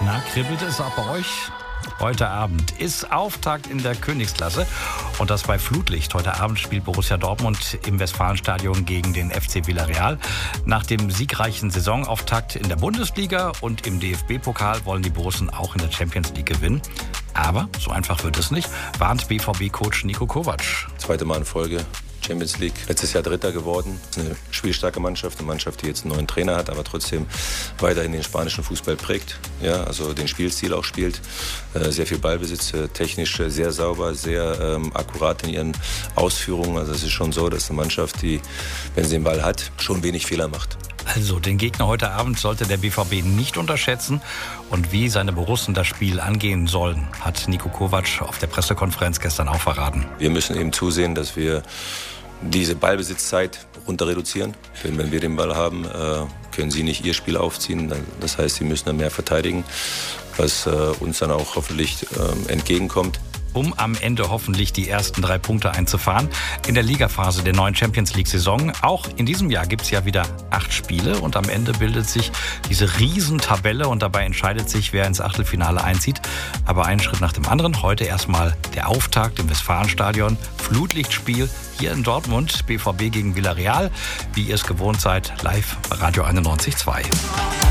Na, kribbelt es auch bei euch? Heute Abend ist Auftakt in der Königsklasse und das bei Flutlicht. Heute Abend spielt Borussia Dortmund im Westfalenstadion gegen den FC Villarreal. Nach dem siegreichen Saisonauftakt in der Bundesliga und im DFB-Pokal wollen die Borussen auch in der Champions League gewinnen. Aber so einfach wird es nicht, warnt BVB-Coach Niko Kovac. Zweite Mal in Folge Champions League. Letztes Jahr Dritter geworden. Das ist eine spielstarke Mannschaft, eine Mannschaft, die jetzt einen neuen Trainer hat, aber trotzdem weiterhin den spanischen Fußball prägt. Ja, also den Spielstil auch spielt. Sehr viel Ballbesitz, technisch sehr sauber, sehr akkurat in ihren Ausführungen. Also es ist schon so, dass eine Mannschaft, die, wenn sie den Ball hat, schon wenig Fehler macht. Also den Gegner heute Abend sollte der BVB nicht unterschätzen. Und wie seine Borussen das Spiel angehen sollen, hat Niko Kovac auf der Pressekonferenz gestern auch verraten. Wir müssen eben zusehen, dass wir diese Ballbesitzzeit runter reduzieren. Denn wenn wir den Ball haben, können sie nicht ihr Spiel aufziehen. Das heißt, sie müssen dann mehr verteidigen, was uns dann auch hoffentlich entgegenkommt. Um am Ende hoffentlich die ersten 3 Punkte einzufahren in der Ligaphase der neuen Champions-League-Saison. Auch in diesem Jahr gibt es ja wieder 8 Spiele und am Ende bildet sich diese Riesentabelle und dabei entscheidet sich, wer ins Achtelfinale einzieht. Aber einen Schritt nach dem anderen. Heute erstmal der Auftakt im Westfalenstadion. Flutlichtspiel hier in Dortmund. BVB gegen Villarreal. Wie ihr es gewohnt seid, live bei Radio 91.2.